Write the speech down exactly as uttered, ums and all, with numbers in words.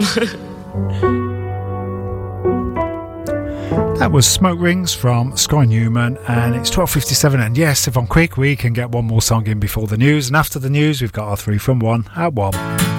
That was Smoke Rings from Sky Newman, and it's twelve fifty-seven, and yes, if I'm quick we can get one more song in before the news, and after the news we've got our three from one at one.